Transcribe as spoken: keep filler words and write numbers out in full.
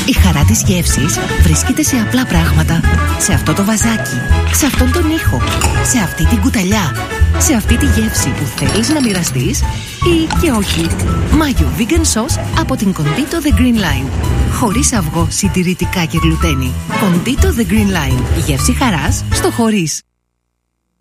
Η χαρά της γεύσης βρίσκεται σε απλά πράγματα. Σε αυτό το βαζάκι, σε αυτόν τον ήχο, σε αυτή την κουταλιά, σε αυτή τη γεύση που θέλεις να μοιραστείς ή και όχι. Μάγιο Vegan Sauce από την Condito The Green Line. Χωρίς αυγό, συντηρητικά και γλουτένι. Condito The Green Line. Η γεύση χαράς στο χωρίς.